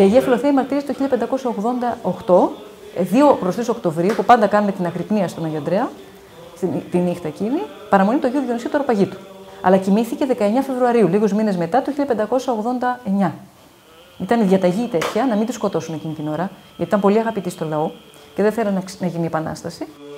Η Αγία Φιλοθέα μαρτύρησε το 1588, 2 προς 3 Οκτωβρίου, που πάντα κάνουμε την αγρυπνία στον Αγιο Ανδρέα, τη νύχτα εκείνη, παραμονή του Αγίου Διονυσίου του Αεροπαγίτου. Αλλά κοιμήθηκε 19 Φεβρουαρίου, λίγους μήνες μετά, το 1589. Ήταν η διαταγή τέτοια να μην τη σκοτώσουν εκείνη την ώρα, γιατί ήταν πολύ αγαπητή στο λαό και δεν θέλανε να γίνει επανάσταση.